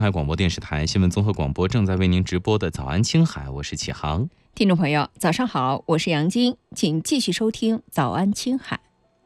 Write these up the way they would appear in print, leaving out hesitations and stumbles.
上海广播电视台新闻综合广播正在为您直播的早安青海，我是启航。 听众朋友早上好，我是杨晶，请继续收听早安青海。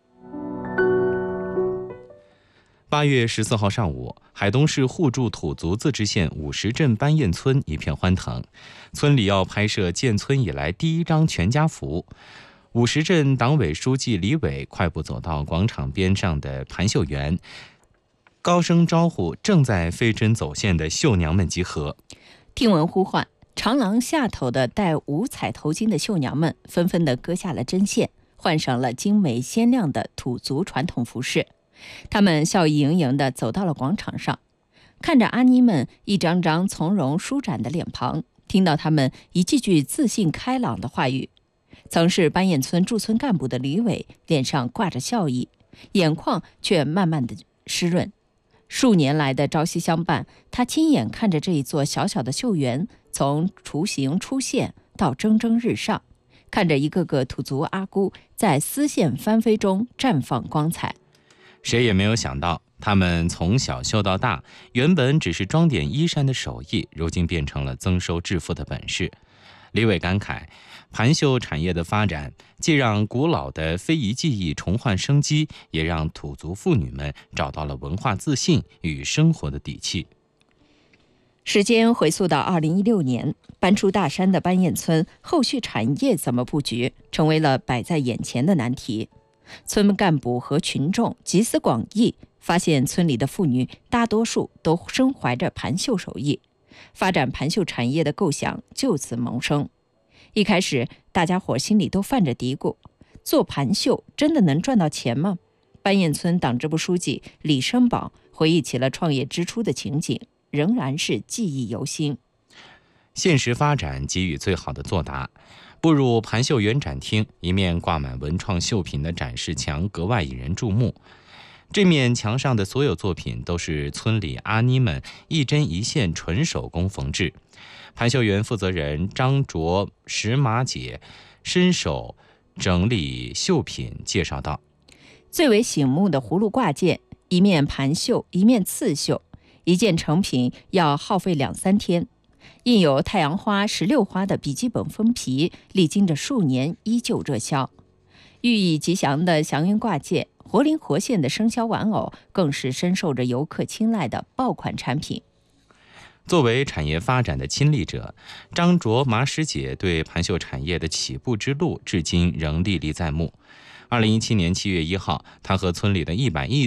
8月14号上午，海东市互助土族自治县五石镇班堰村一片欢腾，村里要拍摄建村以来第一张全家福。五石镇党委书记李伟快步走到广场边上的盘绣园，高声招呼正在飞针走线的绣娘们集合。 听闻呼唤，长廊下头的戴五彩头巾的绣娘们纷纷地割下了针线，换上了精美鲜亮的土族传统服饰。她们笑意盈盈地走到了广场上，看着阿妮们一张张从容舒展的脸庞，听到她们一句句自信开朗的话语。曾是班堰村驻村干部的李伟脸上挂着笑意，眼眶却慢慢的湿润。数年来的朝夕相伴，他亲眼看着这一座小小的绣园从雏形出现到蒸蒸日上，看着一个个土族阿姑在丝线翻飞中绽放光彩。 谁也没有想到，他们从小绣到大，原本只是装点衣衫的手艺，如今变成了增收致富的本事。李伟感慨，盘绣产业的发展既让古老的非遗技艺重焕生机，也让土族妇女们找到了文化自信与生活的底气。 时间回溯到2016年，搬出大山的班堰村后续产业怎么布局，成为了摆在眼前的难题。村干部和群众集思广益，发现村里的妇女大多数都身怀着盘绣手艺，发展盘绣产业的构想就此萌生。一开始大家伙心里都泛着嘀咕，做盘绣真的能赚到钱吗？班堰村党支部书记李生宝回忆起了创业之初的情景，仍然是记忆犹新。 现实发展给予最好的作答。步入盘绣园展厅，一面挂满文创绣品的展示墙格外引人注目。这面墙上的所有作品都是村里阿妮们一针一线纯手工缝制。盘绣园负责人张卓石马姐伸手整理绣品，介绍道： 最为醒目的葫芦挂件，一面盘绣，一面刺绣，一件成品要耗费2-3天。印有太阳花、石榴花的笔记本封皮，历经着数年依旧热销。寓意吉祥的祥云挂件，活灵活现的生肖玩偶，更是深受着游客青睐的爆款产品。 作为产业发展的亲历者，张卓马师姐对盘绣产业的起步之路至今仍历历在目。2017年7月1号，她和村里的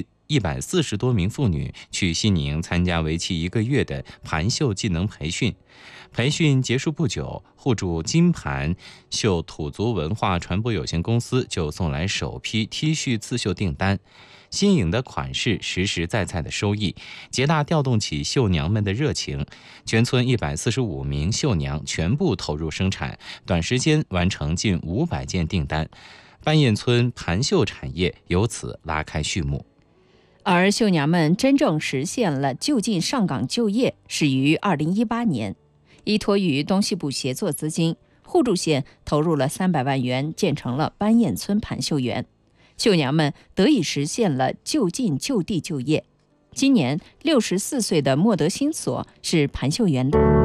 140多名妇女去西宁参加为期1个月的盘绣技能培训。培训结束不久，互助金盘绣土族文化传播有限公司就送来首批 T 恤刺绣订单。新颖的款式，实实在在的收益，极大调动起绣娘们的热情。全村145名绣娘全部投入生产，短时间完成近500件订单。班堰村盘绣产业由此拉开序幕。 而绣娘们真正实现了就近上岗就业，是于2018年。依托于东西部协作资金，互助县投入了300万元，建成了班堰村盘绣园。绣娘们得以实现了就近就地就业。今年64岁的莫德新所是盘绣园的